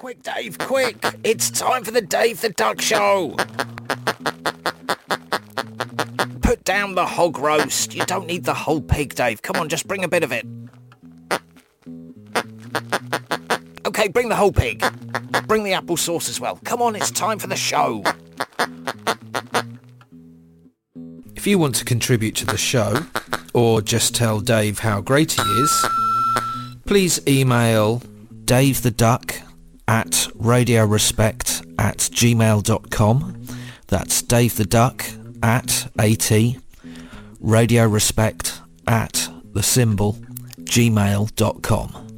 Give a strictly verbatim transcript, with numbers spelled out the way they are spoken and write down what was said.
Quick, Dave, quick! It's time for the Dave the Duck Show! Put down the hog roast. You don't need the whole pig, Dave. Come on, just bring a bit of it. Okay, bring the whole pig. Bring the apple sauce as well. Come on, it's time for the show. If you want to contribute to the show, or just tell Dave how great he is, please email davetheduck at radiorespect at gmail dot com. That's davetheduck at at radiorespect at the symbol gmail dot com.